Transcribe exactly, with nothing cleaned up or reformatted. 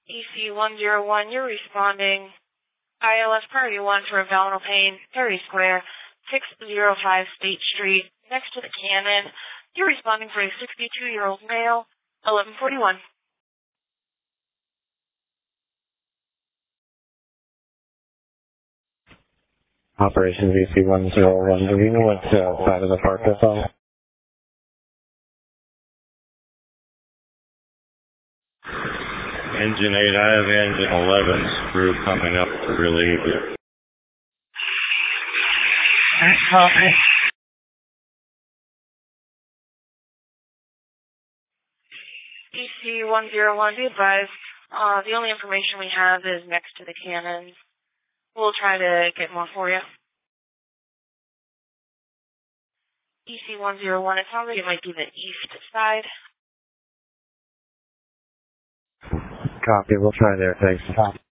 E C one zero one, you're responding. I L S Priority one for abdominal pain, Perry Square, six oh five State Street, next to the Cannon. You're responding for a sixty-two-year-old male, eleven forty-one. Operation V C one zero one, do you know what uh, side of the park that's on? Engine eight, I have engine eleven screw coming up to relieve you. Copy. E C one zero one, be advised, uh, the only information we have is next to the Cannon. We'll try to get more for you. E C one zero one, it sounds like it might be the east side. Copy, we'll try there, thanks.